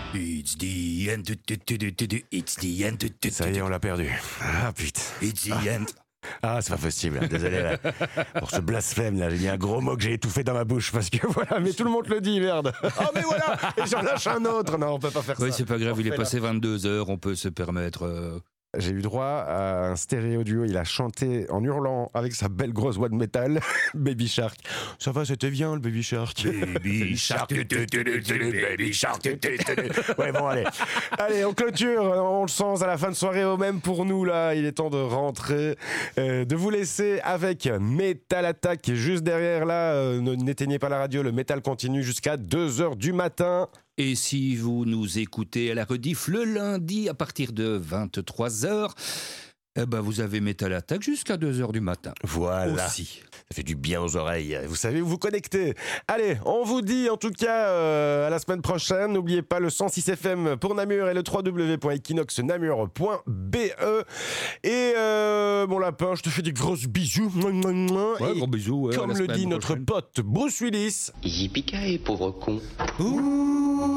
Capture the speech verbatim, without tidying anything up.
It's the end. It's the end. Ça y est, on l'a perdu. Ah putain. It's the end. Ah, c'est pas possible. Désolé là. Pour ce blasphème là, j'ai dit un gros mot que j'ai étouffé dans ma bouche parce que voilà, mais tout le monde le dit, merde. Ah mais voilà, et j'en lâche un autre. Non, on peut pas faire Oui, ça. c'est pas grave, il est Parfait, passé vingt-deux heures, on peut se permettre. Euh... J'ai eu droit à un stéréo duo. Il a chanté en hurlant avec sa belle grosse voix de métal, Baby Shark. Ça va, c'était bien le Baby Shark. Baby Shark, Baby Shark. Ouais, bon, allez. Allez, on clôture. On le sent à la fin de soirée, au même pour nous, là. Il est temps de rentrer, euh, de vous laisser avec Metal Attack qui est juste derrière, là. Euh, n'éteignez pas la radio, le métal continue jusqu'à deux heures du matin. Et si vous nous écoutez à la rediff le lundi à partir de vingt-trois heures, eh ben vous avez Metal Attack jusqu'à deux heures du matin. Voilà. Aussi. Ça fait du bien aux oreilles. Vous savez où vous connecter. Allez, on vous dit en tout cas euh, à la semaine prochaine. N'oubliez pas le cent six F M pour Namur et le w w w point equinox namur point b e. Et euh, mon lapin, je te fais des grosses bisous. Ouais, et gros bisous. Ouais, comme à la le semaine dit notre prochaine. pote Bruce Willis. Yippee-ki-yay, pauvre con. Ouh.